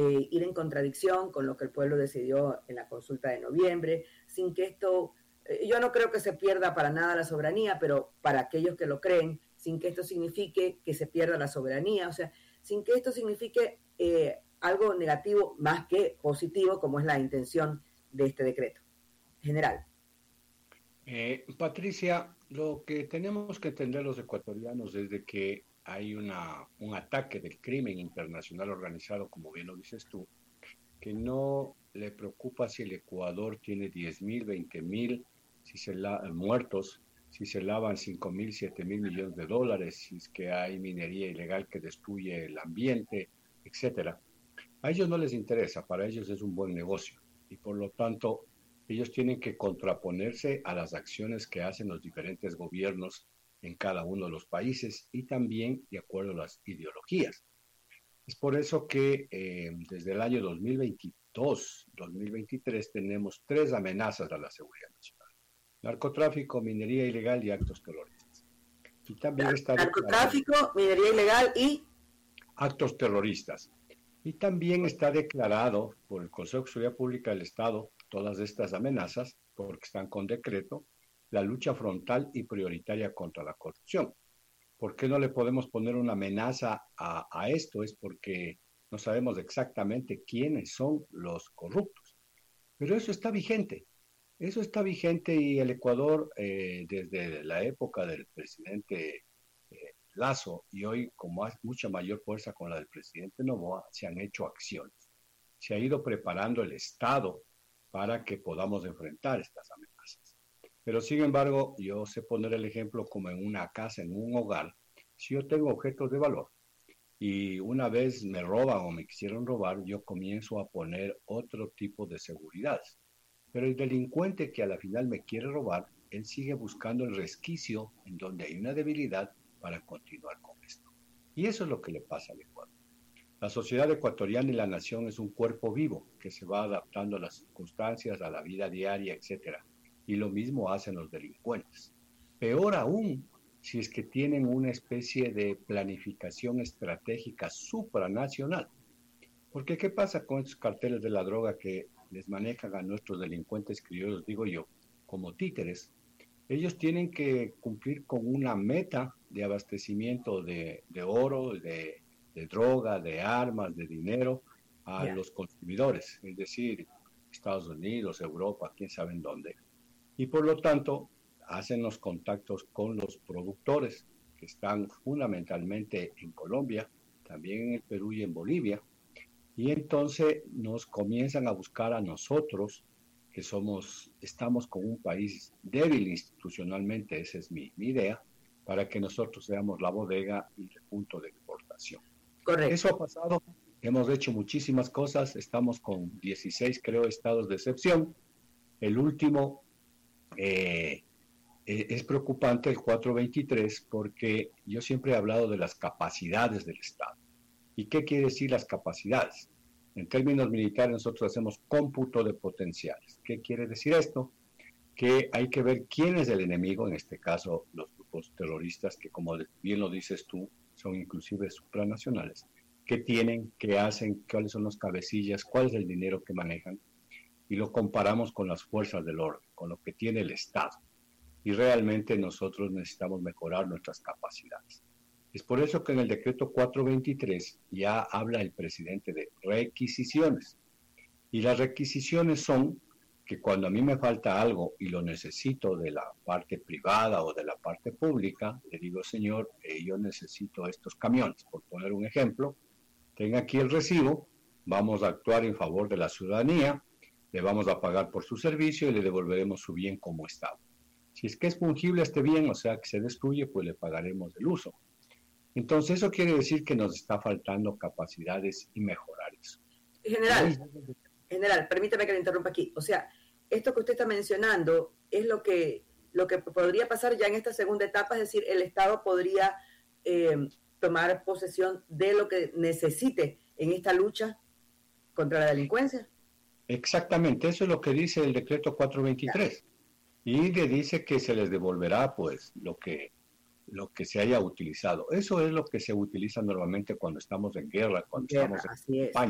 ir en contradicción con lo que el pueblo decidió en la consulta de noviembre, sin que esto, yo no creo que se pierda para nada la soberanía, pero para aquellos que lo creen, sin que esto signifique que se pierda la soberanía, o sea, sin que esto signifique algo negativo más que positivo, como es la intención de este decreto general. Patricia, lo que tenemos que entender los ecuatorianos es de que hay un ataque del crimen internacional organizado, como bien lo dices tú, que no le preocupa si el Ecuador tiene 10.000, 20.000 muertos, si se lavan 5.000, 7.000 millones de dólares, si es que hay minería ilegal que destruye el ambiente, etcétera. A ellos no les interesa, para ellos es un buen negocio y por lo tanto ellos tienen que contraponerse a las acciones que hacen los diferentes gobiernos en cada uno de los países y también de acuerdo a las ideologías. Es por eso que desde el año 2022-2023 tenemos 3 amenazas a la seguridad nacional: narcotráfico, minería ilegal y actos terroristas. Y también está narcotráfico, minería ilegal y actos terroristas. Y también está declarado por el Consejo de Seguridad Pública del Estado todas estas amenazas, porque están con decreto, la lucha frontal y prioritaria contra la corrupción. ¿Por qué no le podemos poner una amenaza a esto? Es porque no sabemos exactamente quiénes son los corruptos. Pero eso está vigente. Eso está vigente y el Ecuador, desde la época del presidente Lazo y hoy con mucha mayor fuerza con la del presidente Noboa, se han hecho acciones. Se ha ido preparando el Estado para que podamos enfrentar estas amenazas. Pero sin embargo, yo sé poner el ejemplo como en una casa, en un hogar. Si yo tengo objetos de valor y una vez me roban o me quisieron robar, yo comienzo a poner otro tipo de seguridades. Pero el delincuente que a la final me quiere robar, él sigue buscando el resquicio en donde hay una debilidad para continuar con esto. Y eso es lo que le pasa al Ecuador. La sociedad ecuatoriana y la nación es un cuerpo vivo que se va adaptando a las circunstancias, a la vida diaria, etcétera. Y lo mismo hacen los delincuentes. Peor aún, si es que tienen una especie de planificación estratégica supranacional. Porque ¿qué pasa con estos carteles de la droga que les manejan a nuestros delincuentes criollos, digo yo, como títeres? Ellos tienen que cumplir con una meta de abastecimiento de oro, de droga, de armas, de dinero a los consumidores, es decir, Estados Unidos, Europa, quién sabe en dónde. Y por lo tanto, hacen los contactos con los productores, que están fundamentalmente en Colombia, también en el Perú y en Bolivia, y entonces nos comienzan a buscar a nosotros, que estamos con un país débil institucionalmente, esa es mi idea, para que nosotros seamos la bodega y el punto de exportación. Correcto. Eso ha pasado, hemos hecho muchísimas cosas, estamos con 16, creo, estados de excepción. El último es preocupante, el 423, porque yo siempre he hablado de las capacidades del Estado. ¿Y qué quiere decir las capacidades? En términos militares nosotros hacemos cómputo de potenciales. ¿Qué quiere decir esto? Que hay que ver quién es el enemigo, en este caso los grupos terroristas, que como bien lo dices tú, son inclusive supranacionales. ¿Qué tienen? ¿Qué hacen? ¿Cuáles son los cabecillas? ¿Cuál es el dinero que manejan? Y lo comparamos con las fuerzas del orden, con lo que tiene el Estado. Y realmente nosotros necesitamos mejorar nuestras capacidades. Es por eso que en el decreto 423 ya habla el presidente de requisiciones. Y las requisiciones son que cuando a mí me falta algo y lo necesito de la parte privada o de la parte pública, le digo, señor, yo necesito estos camiones. Por poner un ejemplo, tenga aquí el recibo, vamos a actuar en favor de la ciudadanía, le vamos a pagar por su servicio y le devolveremos su bien como estaba. Si es que es fungible este bien, o sea que se destruye, pues le pagaremos el uso. Entonces eso quiere decir que nos está faltando capacidades y mejorar eso. General, permítame que le interrumpa aquí. O sea, esto que usted está mencionando es lo que podría pasar ya en esta segunda etapa, es decir, el Estado podría tomar posesión de lo que necesite en esta lucha contra la delincuencia. Exactamente, eso es lo que dice el decreto 423. Y le dice que se les devolverá pues lo que se haya utilizado. Eso es lo que se utiliza normalmente cuando estamos en guerra, cuando estamos en campaña.